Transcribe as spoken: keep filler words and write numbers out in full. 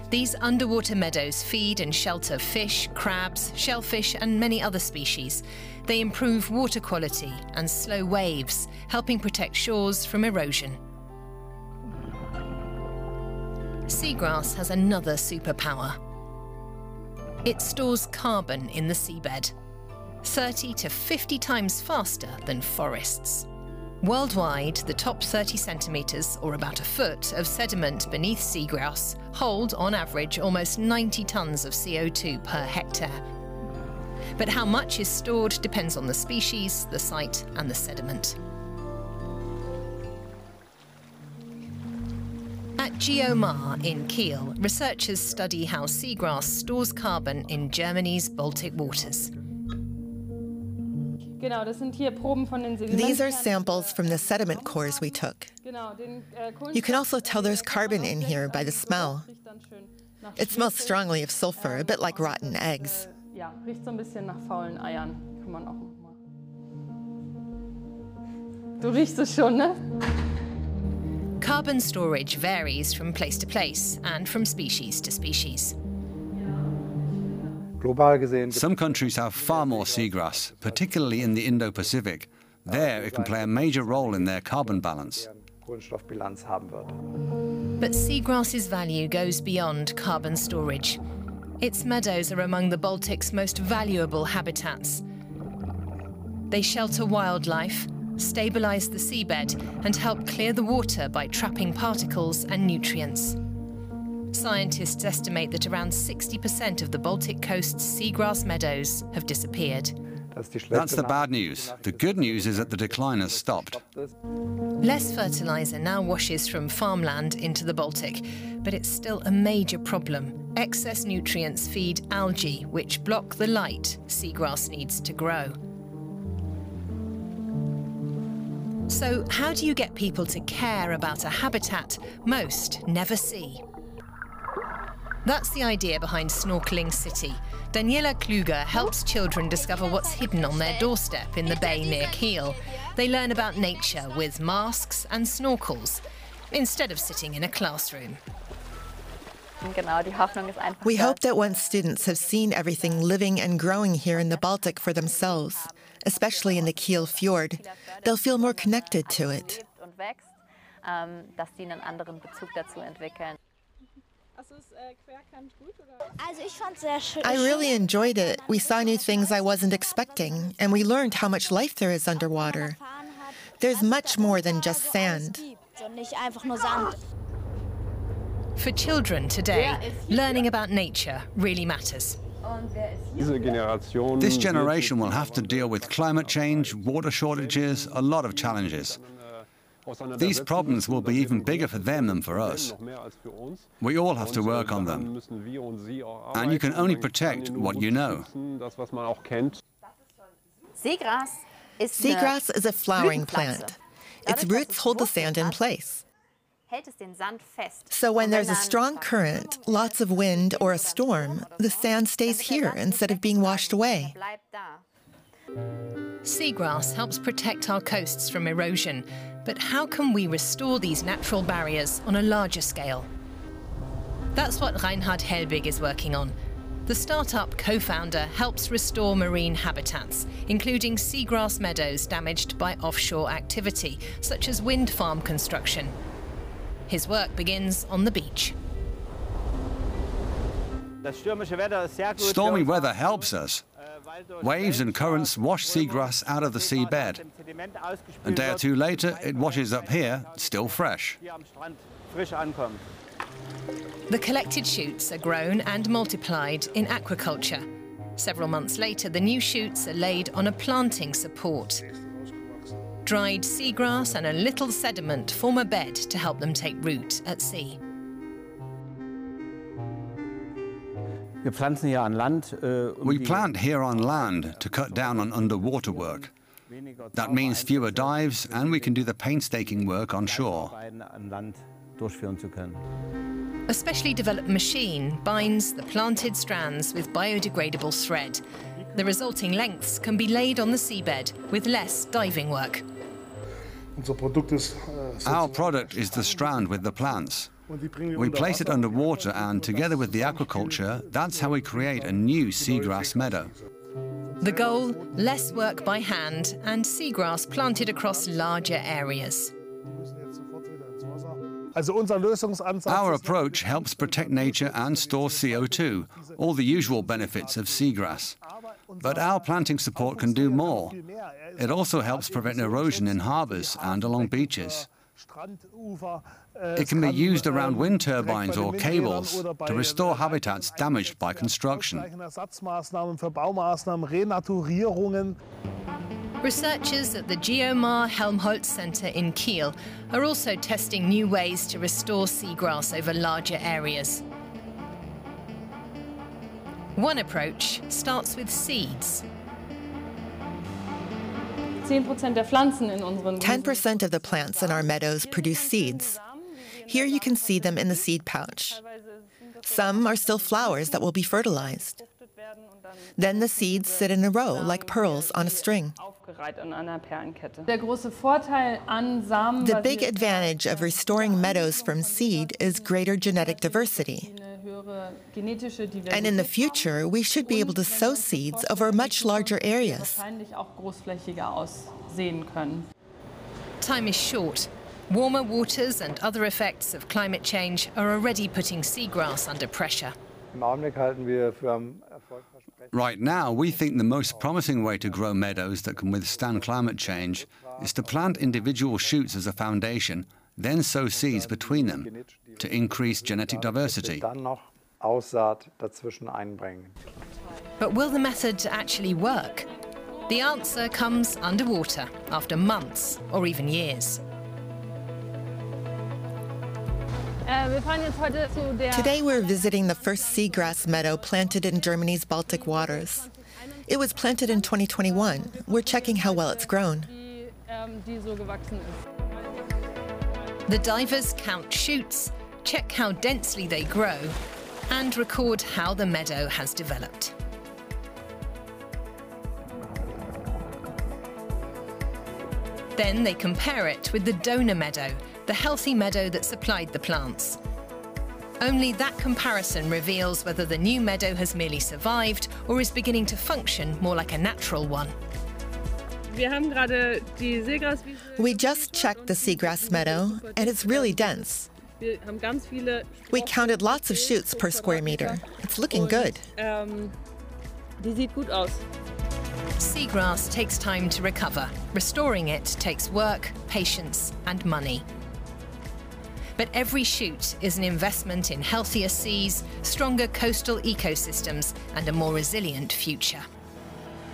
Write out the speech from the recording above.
These underwater meadows feed and shelter fish, crabs, shellfish and many other species. They improve water quality and slow waves, helping protect shores from erosion. Seagrass has another superpower. It stores carbon in the seabed, thirty to fifty times faster than forests. Worldwide, the top thirty centimetres, or about a foot, of sediment beneath seagrass hold, on average, almost ninety tonnes of C O two per hectare. But how much is stored depends on the species, the site and the sediment. At GeoMar in Kiel, researchers study how seagrass stores carbon in Germany's Baltic waters. These are samples from the sediment cores we took. You can also tell there's carbon in here by the smell. It smells strongly of sulfur, a bit like rotten eggs. Carbon storage varies from place to place and from species to species. Some countries have far more seagrass, particularly in the Indo-Pacific. There, it can play a major role in their carbon balance. But seagrass's value goes beyond carbon storage. Its meadows are among the Baltic's most valuable habitats. They shelter wildlife, stabilize the seabed, and help clear the water by trapping particles and nutrients. Scientists estimate that around sixty percent of the Baltic coast's seagrass meadows have disappeared. That's the bad news. The good news is that the decline has stopped. Less fertilizer now washes from farmland into the Baltic, but it's still a major problem. Excess nutrients feed algae, which block the light seagrass needs to grow. So how do you get people to care about a habitat most never see? That's the idea behind Snorkeling City. Daniela Kluger helps children discover what's hidden on their doorstep in the bay near Kiel. They learn about nature with masks and snorkels, instead of sitting in a classroom. We hope that once students have seen everything living and growing here in the Baltic for themselves, especially in the Kiel Fjord, they'll feel more connected to it. I really enjoyed it. We saw new things I wasn't expecting, and we learned how much life there is underwater. There's much more than just sand. For children today, learning about nature really matters. This generation will have to deal with climate change, water shortages, a lot of challenges. These problems will be even bigger for them than for us. We all have to work on them. And you can only protect what you know. Seagrass is a flowering plant. Its roots hold the sand in place. So when there's a strong current, lots of wind or a storm, the sand stays here instead of being washed away. Seagrass helps protect our coasts from erosion, but how can we restore these natural barriers on a larger scale? That's what Reinhard Helbig is working on. The startup co-founder helps restore marine habitats, including seagrass meadows damaged by offshore activity, such as wind farm construction. His work begins on the beach. Stormy weather helps us. Waves and currents wash seagrass out of the seabed. A day or two later, it washes up here, still fresh. The collected shoots are grown and multiplied in aquaculture. Several months later, the new shoots are laid on a planting support. Dried seagrass and a little sediment form a bed to help them take root at sea. We plant here on land to cut down on underwater work. That means fewer dives, and we can do the painstaking work on shore. A specially developed machine binds the planted strands with biodegradable thread. The resulting lengths can be laid on the seabed with less diving work. Our product is the strand with the plants. We place it underwater, and together with the aquaculture, that's how we create a new seagrass meadow. The goal, less work by hand and seagrass planted across larger areas. Our approach helps protect nature and store C O two, all the usual benefits of seagrass. But our planting support can do more. It also helps prevent erosion in harbours and along beaches. It can be used around wind turbines or cables to restore habitats damaged by construction. Researchers at the Geomar Helmholtz Center in Kiel are also testing new ways to restore seagrass over larger areas. One approach starts with seeds. ten percent of the plants in our meadows produce seeds. Here you can see them in the seed pouch. Some are still flowers that will be fertilized. Then the seeds sit in a row like pearls on a string. The big advantage of restoring meadows from seed is greater genetic diversity. And in the future, we should be able to sow seeds over much larger areas. Time is short. Warmer waters and other effects of climate change are already putting seagrass under pressure. Right now, we think the most promising way to grow meadows that can withstand climate change is to plant individual shoots as a foundation, then sow seeds between them to increase genetic diversity. But will the method actually work? The answer comes underwater after months or even years. Today we're visiting the first seagrass meadow planted in Germany's Baltic waters. It was planted in twenty twenty-one. We're checking how well it's grown. The divers count shoots, check how densely they grow, and record how the meadow has developed. Then they compare it with the donor meadow, the healthy meadow that supplied the plants. Only that comparison reveals whether the new meadow has merely survived or is beginning to function more like a natural one. We just checked the seagrass meadow, and it's really dense. We counted lots of shoots per square meter. It's looking good. Seagrass takes time to recover. Restoring it takes work, patience, and money. But every shoot is an investment in healthier seas, stronger coastal ecosystems, and a more resilient future.